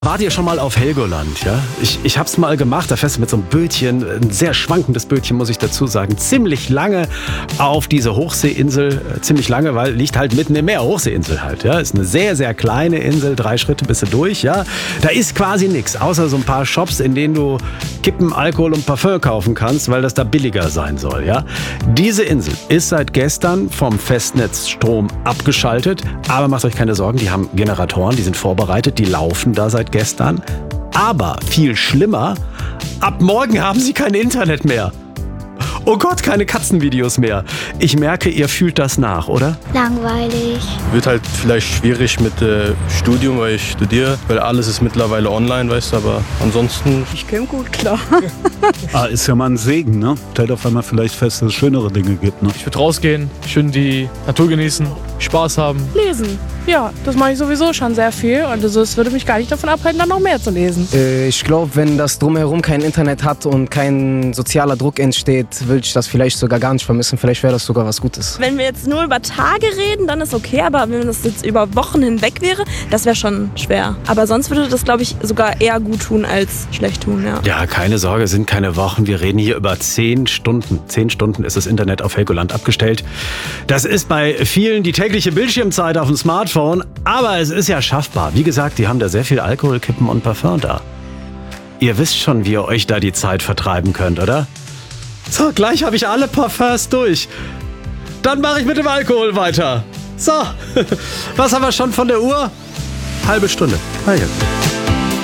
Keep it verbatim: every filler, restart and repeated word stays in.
Wart ihr schon mal auf Helgoland, ja? Ich, ich hab's mal gemacht, da fährst du mit so einem Bötchen, ein sehr schwankendes Bötchen, muss ich dazu sagen, ziemlich lange auf diese Hochseeinsel, ziemlich lange, weil liegt halt mitten im Meer, Hochseeinsel halt, ja? Ist eine sehr, sehr kleine Insel, drei Schritte bist du durch, ja? Da ist quasi nichts, außer so ein paar Shops, in denen du Kippen, Alkohol und Parfüm kaufen kannst, weil das da billiger sein soll, ja? Diese Insel ist seit gestern vom Festnetzstrom abgeschaltet, aber macht euch keine Sorgen, die haben Generatoren, die sind vorbereitet, die laufen da seit gestern. Aber viel schlimmer, ab morgen haben sie kein Internet mehr. Oh Gott, keine Katzenvideos mehr. Ich merke, ihr fühlt das nach, oder? Langweilig. Wird halt vielleicht schwierig mit äh, Studium, weil ich studiere, weil alles ist mittlerweile online, weißt du, aber ansonsten... Ich käme gut klar. Ah, ist ja mal ein Segen, ne? Stellt auf einmal vielleicht fest, dass es schönere Dinge gibt, ne? Ich würde rausgehen, schön die Natur genießen, Spaß haben. Lesen. Ja, das mache ich sowieso schon sehr viel und es würde mich gar nicht davon abhalten, dann noch mehr zu lesen. Äh, ich glaube, wenn das drumherum kein Internet hat und kein sozialer Druck entsteht, würde ich das vielleicht sogar gar nicht vermissen. Vielleicht wäre das sogar was Gutes. Wenn wir jetzt nur über Tage reden, dann ist okay, aber wenn das jetzt über Wochen hinweg wäre, das wäre schon schwer. Aber sonst würde das, glaube ich, sogar eher gut tun als schlecht tun, ja. Ja, keine Sorge, sind keine Wochen. Wir reden hier über zehn Stunden. Zehn Stunden ist das Internet auf Helgoland abgestellt. Das ist bei vielen die tägliche Bildschirmzeit auf dem Smartphone. Aber es ist ja schaffbar. Wie gesagt, die haben da sehr viel Alkohol, Kippen und Parfüm da. Ihr wisst schon, wie ihr euch da die Zeit vertreiben könnt, oder? So, gleich habe ich alle Parfums durch. Dann mache ich mit dem Alkohol weiter. So, was haben wir schon von der Uhr? Halbe Stunde. Ah ja.